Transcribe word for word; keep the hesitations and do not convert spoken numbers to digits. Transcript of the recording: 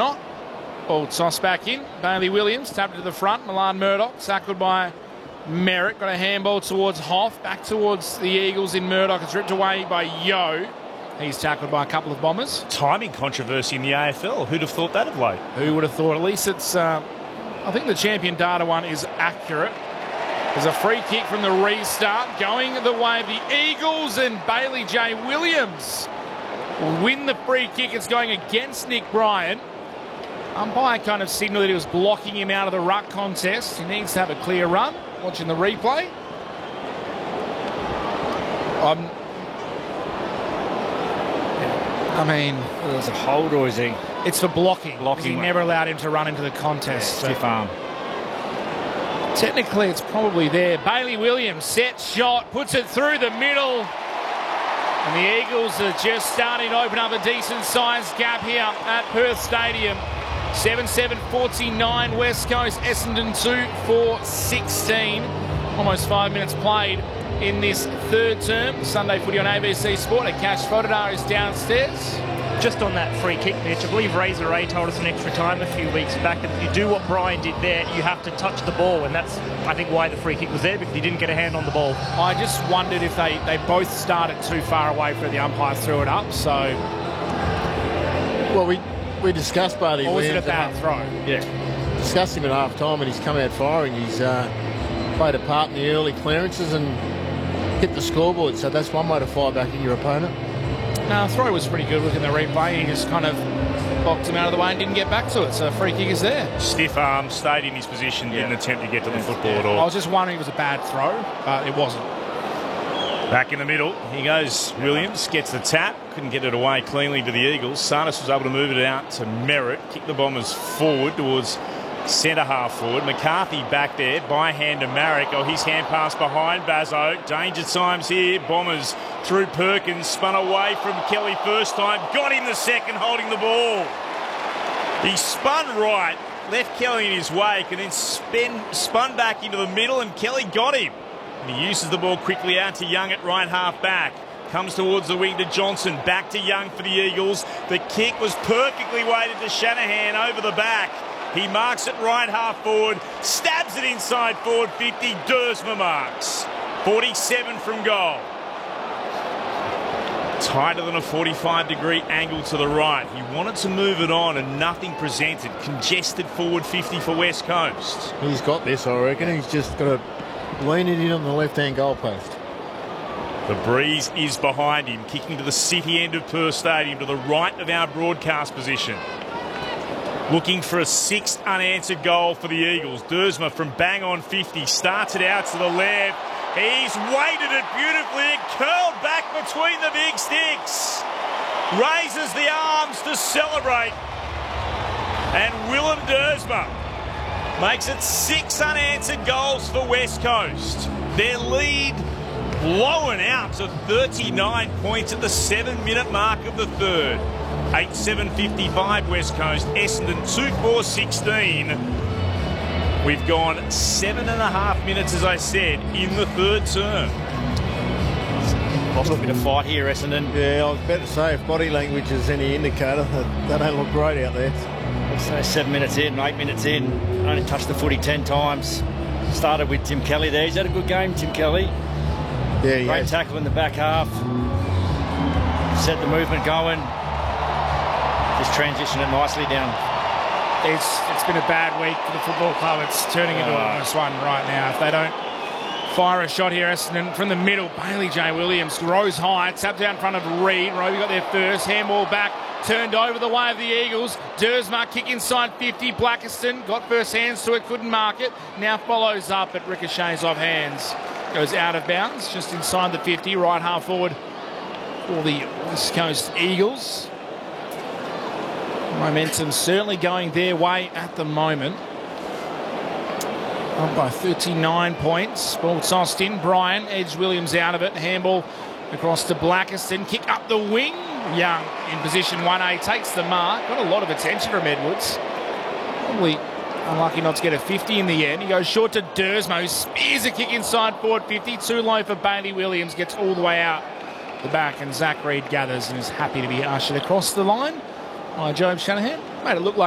Not. Ball tossed back in. Bailey Williams tapped it to the front. Milan Murdoch tackled by Merritt. Got a handball towards Hoff. Back towards the Eagles in Murdoch. It's ripped away by Yo. He's tackled by a couple of Bombers. Timing controversy in the A F L. Who'd have thought that of late? Who would have thought? At least it's... Uh, I think the champion data one is accurate. There's a free kick from the restart going the way of the Eagles, and Bailey J. Williams will win the free kick. It's going against Nick Bryan. Umpire kind of signalled that he was blocking him out of the ruck contest. He needs to have a clear run. Watching the replay. Um, I mean... Well, there's a hold, or is he... It's for blocking. Blocking. He never allowed him to run into the contest. Yeah, stiff arm. Technically, it's probably there. Bailey Williams, set shot, puts it through the middle. And the Eagles are just starting to open up a decent-sized gap here at Perth Stadium. seven seven forty-nine West Coast, Essendon two four sixteen. Almost five minutes played in this third term. Sunday footy on A B C Sport. Akash Fodadar is downstairs. Just on that free kick, Mitch, I believe Razor Ray told us an extra time a few weeks back that if you do what Bryan did there, you have to touch the ball, and that's, I think, why the free kick was there, because he didn't get a hand on the ball. I just wondered if they, they both started too far away for the umpire threw it up, so... Well, we, we discussed Bailey Or was it a Williams, bad throw? Yeah. Discussed him at half-time, and he's come out firing. He's uh, played a part in the early clearances and hit the scoreboard, so that's one way to fire back at your opponent. No, throw was pretty good. Looking at the replay, he just kind of boxed him out of the way and didn't get back to it. So free kick is there. Stiff arm, stayed in his position, Yeah. didn't attempt to get to the Yeah. football at I all. was just wondering if it was a bad throw, but it wasn't. Back in the middle, he goes. Williams gets the tap, couldn't get it away cleanly to the Eagles. Sarnas was able to move it out to Merritt, kick the Bombers forward towards centre half forward. McCarthy back there, by hand to Marek. Oh, his hand pass behind Bazzo. Danger times here. Bombers through Perkins, spun away from Kelly first time, got him the second, holding the ball. He spun right, left Kelly in his wake, and then spin, spun back into the middle, and Kelly got him. And he uses the ball quickly out to Young at right half back. Comes towards the wing to Johnson, back to Young for the Eagles. The kick was perfectly weighted to Shanahan over the back. He marks it right half forward, stabs it inside forward fifty. Dersma marks. forty-seven from goal. Tighter than a forty-five degree angle to the right. He wanted to move it on and nothing presented. Congested forward fifty for West Coast. He's got this, I reckon. He's just got to lean it in on the left-hand goalpost. The breeze is behind him, kicking to the city end of Perth Stadium, to the right of our broadcast position. Looking for a sixth unanswered goal for the Eagles. Dersma from bang on fifty starts it out to the left. He's weighted it beautifully. It curled back between the big sticks. Raises the arms to celebrate. And Willem Dersma makes it six unanswered goals for West Coast. Their lead blown out to thirty-nine points at the seven-minute mark of the third. eight seven fifty-five West Coast, Essendon two four sixteen. We've gone seven and a half minutes, as I said, in the third term. Lost a bit of fight here, Essendon. Yeah, I was about to say, if body language is any indicator, they don't look great out there. So seven minutes in, eight minutes in, only touched the footy ten times. Started with Tim Kelly there. He's had a good game, Tim Kelly. Yeah, he Great has. tackle in the back half. Set the movement going. Just transitioned it nicely down. It's it's been a bad week for the football club. It's turning into Uh, almost one right now. If they don't fire a shot here, Essendon from the middle, Bailey J. Williams rose high, tapped out in front of Reed. Roby got there first, handball back, turned over the way of the Eagles. Dersma kick inside fifty. Blackiston got first hands to it, couldn't mark it. Now follows up, but ricochets off hands. Goes out of bounds, just inside the fifty, right half forward for the West Coast Eagles. Momentum certainly going their way at the moment. Up by thirty-nine points. Ball tossed in. Bryan edged Williams out of it. Handball across to Blackiston. Kick up the wing. Young in position one A takes the mark. Got a lot of attention from Edwards. Probably unlucky not to get a fifty in the end. He goes short to Dersma, who spears a kick inside forward fifty. Too low for Bailey Williams. Gets all the way out the back, and Zach Reed gathers and is happy to be ushered across the line by Job Shanahan. Made it look like